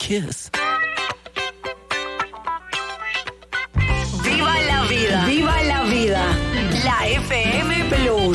kiss. ¡Viva la vida! ¡Viva la vida! La FM Plus.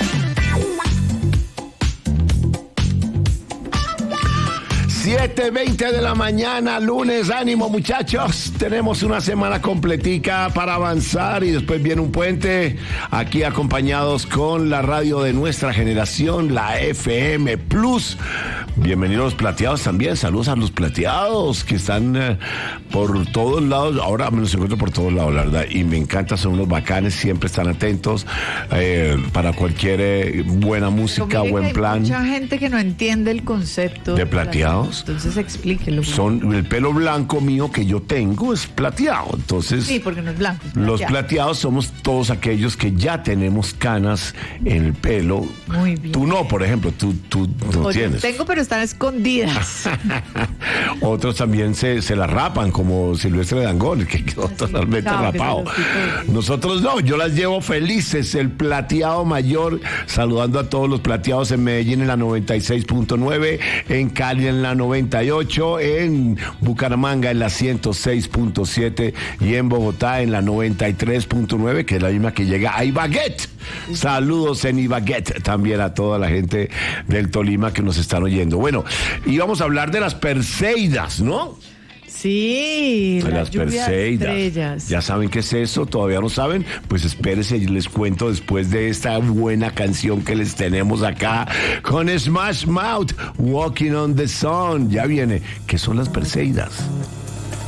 ...7:20 de la mañana, lunes, ánimo muchachos, tenemos una semana completica para avanzar y después viene un puente, aquí acompañados con la radio de nuestra generación, la FM Plus. Bienvenidos los plateados también, saludos a los plateados que están por todos lados, ahora me los encuentro por todos lados, la verdad, y me encanta, son unos bacanes, siempre están atentos para cualquier buena música, buen plan. Hay mucha gente que no entiende el concepto de plateados. Entonces explíquelo. Son el pelo blanco mío que yo tengo es plateado, entonces sí, porque no es blanco, es los plateados somos todos aquellos que ya tenemos canas en el pelo. Muy bien. Tú no, por ejemplo, tú no Oye, tienes. tengo, pero están escondidas. Otros también se la rapan, como Silvestre Dangond, que quedó totalmente rapado. Nosotros no, yo las llevo felices, el plateado mayor, saludando a todos los plateados en Medellín en la 96.9, en Cali en la 98, en Bucaramanga en la 106.7 y en Bogotá en la 93.9, que es la misma que llega a Ibagué. Saludos en Ibagué también a toda la gente del Tolima que nos están oyendo. Bueno, íbamos a hablar de las Perseidas, ¿no? Sí, las Perseidas. ¿Ya saben qué es eso? ¿Todavía no saben? Pues espérense y les cuento después de esta buena canción que les tenemos acá con Smash Mouth, Walking on the Sun. Ya viene. ¿Qué son las Perseidas?